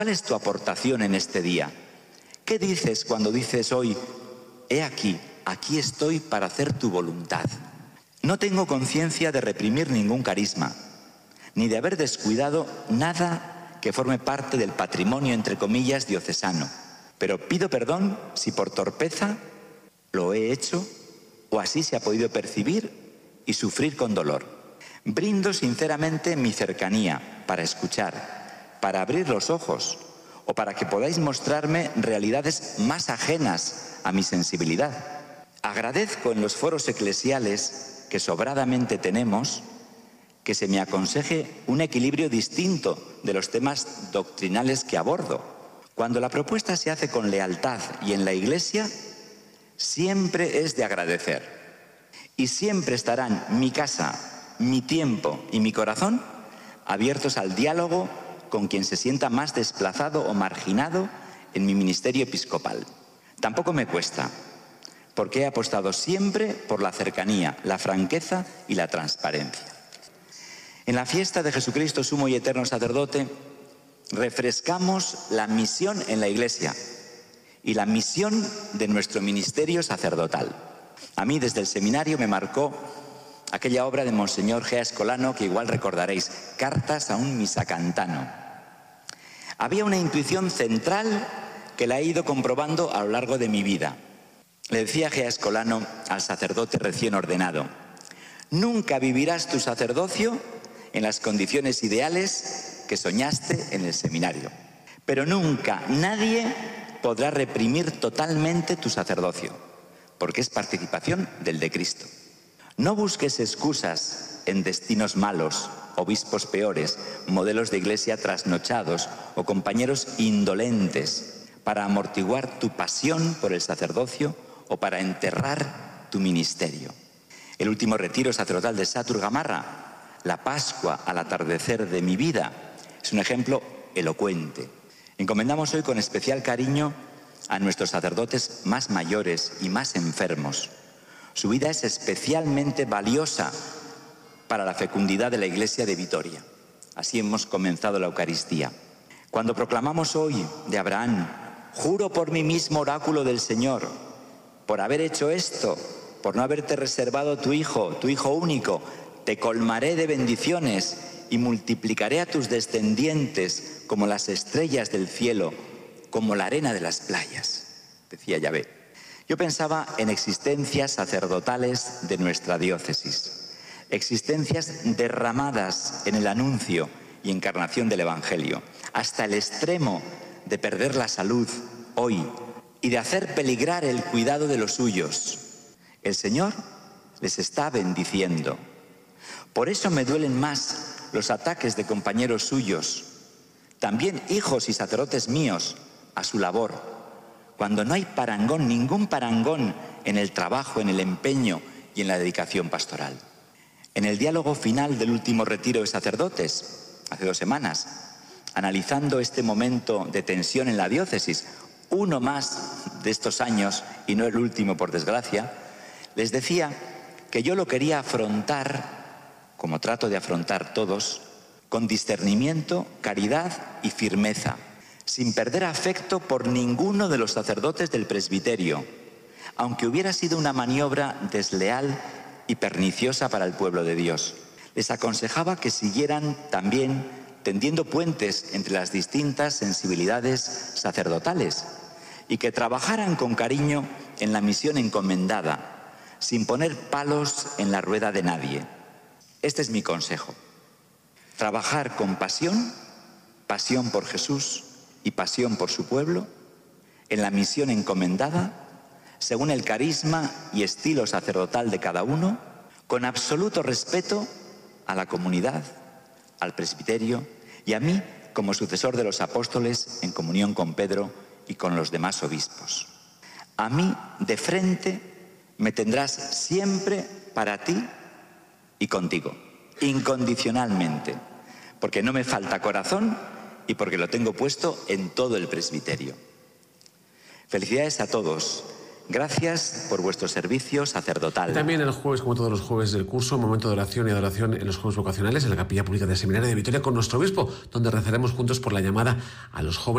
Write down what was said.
¿Cuál es tu aportación en este día? ¿Qué dices cuando dices hoy, he aquí, aquí estoy para hacer tu voluntad? No tengo conciencia de reprimir ningún carisma, ni de haber descuidado nada que forme parte del patrimonio, entre comillas, diocesano. Pero pido perdón si por torpeza lo he hecho o así se ha podido percibir y sufrir con dolor. Brindo sinceramente mi cercanía para escuchar, para abrir los ojos o para que podáis mostrarme realidades más ajenas a mi sensibilidad. Agradezco en los foros eclesiales que sobradamente tenemos que se me aconseje un equilibrio distinto de los temas doctrinales que abordo. Cuando la propuesta se hace con lealtad y en la Iglesia, siempre es de agradecer. Y siempre estarán mi casa, mi tiempo y mi corazón abiertos al diálogo con quien se sienta más desplazado o marginado en mi ministerio episcopal. Tampoco me cuesta, porque he apostado siempre por la cercanía, la franqueza y la transparencia. En la fiesta de Jesucristo, sumo y eterno sacerdote, refrescamos la misión en la Iglesia y la misión de nuestro ministerio sacerdotal. A mí desde el seminario me marcó aquella obra de Monseñor Gea Escolano que igual recordaréis, Cartas a un misacantano. Había una intuición central que la he ido comprobando a lo largo de mi vida. Le decía Gea Escolano al sacerdote recién ordenado: nunca vivirás tu sacerdocio en las condiciones ideales que soñaste en el seminario, pero nunca nadie podrá reprimir totalmente tu sacerdocio, porque es participación del de Cristo. No busques excusas en destinos malos, obispos peores, modelos de iglesia trasnochados o compañeros indolentes para amortiguar tu pasión por el sacerdocio o para enterrar tu ministerio. El último retiro sacerdotal de Satur Gamarra, la Pascua al atardecer de mi vida, es un ejemplo elocuente. Encomendamos hoy con especial cariño a nuestros sacerdotes más mayores y más enfermos. Su vida es especialmente valiosa para la fecundidad de la Iglesia de Vitoria. Así hemos comenzado la Eucaristía. Cuando proclamamos hoy de Abraham, juro por mí mismo, oráculo del Señor, por haber hecho esto, por no haberte reservado tu hijo único, te colmaré de bendiciones y multiplicaré a tus descendientes como las estrellas del cielo, como la arena de las playas, decía Yahvé. Yo pensaba en existencias sacerdotales de nuestra diócesis, existencias derramadas en el anuncio y encarnación del Evangelio, hasta el extremo de perder la salud hoy y de hacer peligrar el cuidado de los suyos. El Señor les está bendiciendo. Por eso me duelen más los ataques de compañeros suyos, también hijos y sacerdotes míos, a su labor, cuando no hay parangón, ningún parangón en el trabajo, en el empeño y en la dedicación pastoral. En el diálogo final del último retiro de sacerdotes, hace 2 semanas, analizando este momento de tensión en la diócesis, uno más de estos años y no el último por desgracia, les decía que yo lo quería afrontar, como trato de afrontar todos, con discernimiento, caridad y firmeza, sin perder afecto por ninguno de los sacerdotes del presbiterio, aunque hubiera sido una maniobra desleal y perniciosa para el pueblo de Dios. Les aconsejaba que siguieran también tendiendo puentes entre las distintas sensibilidades sacerdotales y que trabajaran con cariño en la misión encomendada, sin poner palos en la rueda de nadie. Este es mi consejo: trabajar con pasión, pasión por Jesús y pasión por su pueblo, en la misión encomendada, según el carisma y estilo sacerdotal de cada uno, con absoluto respeto a la comunidad, al presbiterio y a mí como sucesor de los apóstoles en comunión con Pedro y con los demás obispos. A mí, de frente, me tendrás siempre para ti y contigo, incondicionalmente, porque no me falta corazón y porque lo tengo puesto en todo el presbiterio. Felicidades a todos. Gracias por vuestro servicio sacerdotal. También el jueves, como todos los jueves del curso, momento de oración y adoración en los jueves vocacionales en la Capilla Pública del Seminario de Vitoria con nuestro obispo, donde rezaremos juntos por la llamada a los jóvenes